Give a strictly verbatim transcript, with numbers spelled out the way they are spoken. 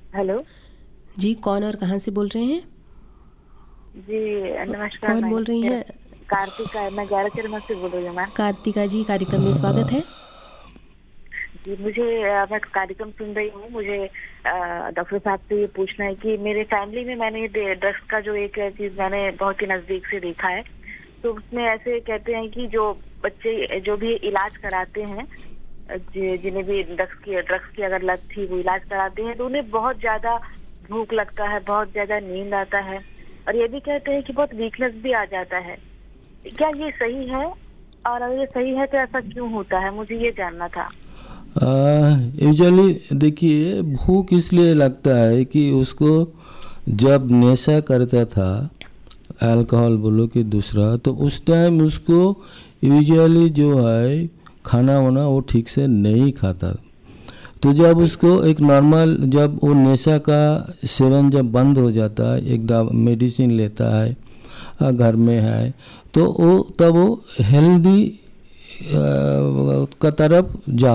Hello. जी, कौन और कहाँ से बोल रहे हैं? जी नमस्कार कौन मैम। बोल रही मेरा हैं? कार्तिका है, मैं ग्यारह चरमक से बोल रही हूँ मैम। कार्तिका जी, कार्यक्रम में स्वागत है। जी मुझे अ, मैं कार्यक्रम सुन रही हूँ। मुझे अ, डॉक्टर साहब से ये पूछना है कि मेरे फैमिली में मैंने ड्रग्स का जो एक चीज मैंने बहुत ही नजदीक से देखा है। तो उसमें ऐसे कहते हैं कि जो बच्चे जो भी इलाज कराते हैं, जि- जिन्हें भी ड्रग्स की ड्रग्स की अगर लत थी वो इलाज कराते हैं तो उन्हें बहुत ज्यादा भूख लगता है, बहुत ज्यादा नींद आता है, और ये भी कहते हैं कि बहुत वीकनेस भी आ जाता है। क्या ये सही है? और अगर ये सही है तो ऐसा क्यों होता है, मुझे ये जानना था। यूजुअली देखिए, भूख इसलिए लगता है कि उसको जब नशा करता था, अल्कोहल बोलो कि दूसरा, तो उस टाइम उसको यूजुअली जो है खाना वाना वो ठीक से नहीं खाता। तो जब जी। उसको एक नॉर्मल, जब वो नशा का सेवन जब बंद हो जाता है, एक दवा मेडिसिन लेता है, अ, घर में है, तो वो तब वो हेल्दी का तरफ जा